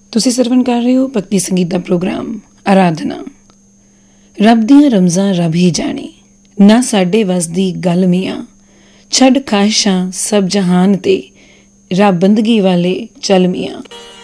ਤੁਸੀਂ ਸਰਵਣ ਕਰ ਰਹੇ ਹੋ ਭਗਤੀ ਸੰਗੀਤ ਦਾ ਪ੍ਰੋਗਰਾਮ ਆਰਾਧਨਾ। ਰੱਬ ਦੀਆਂ ਰਮਜ਼ਾਂ ਰੱਬ ਹੀ ਜਾਣੇ, ਨਾ ਸਾਡੇ ਵੱਸ ਦੀ ਗੱਲ ਮੀਆਂ। ਛੱਡ ਖਾਹਿਸ਼ਾਂ ਸਭ ਜਹਾਨ ਤੇ, ਰੱਬ ਬੰਦਗੀ ਵਾਲੇ ਚੱਲ ਮੀਆਂ।